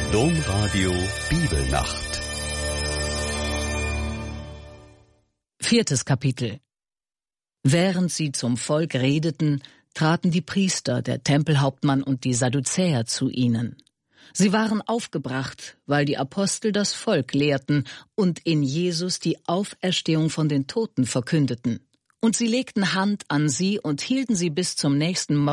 Domradio Bibelnacht. 4. Kapitel. Während sie zum Volk redeten, traten die Priester, der Tempelhauptmann und die Sadduzäer zu ihnen. Sie waren aufgebracht, weil die Apostel das Volk lehrten und in Jesus die Auferstehung von den Toten verkündeten. Und sie legten Hand an sie und hielten sie bis zum nächsten Morgen